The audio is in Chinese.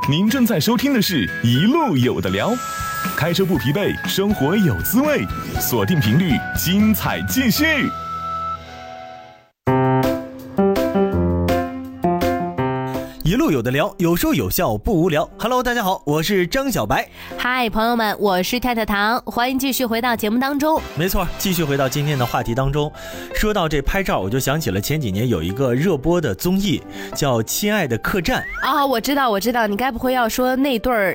您正在收听的是一路有的聊，开车不疲惫，生活有滋味，锁定频率，精彩继续。 一路有的聊，有说有笑不无聊。Hello， 大家好，我是张小白。 嗨，朋友们，我是太太糖，欢迎继续回到节目当中。 没错，继续回到今天的话题当中。说到这拍照，我就想起了前几年有一个热播的综艺，叫《亲爱的客栈》 啊、我知道，你该不会要说那对